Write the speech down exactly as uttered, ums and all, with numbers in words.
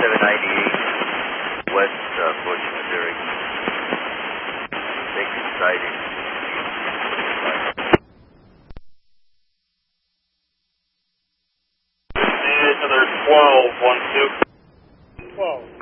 seven ninety-eight, West uh, Bush, Missouri. Big sighting. And another twelve, one, two. twelve.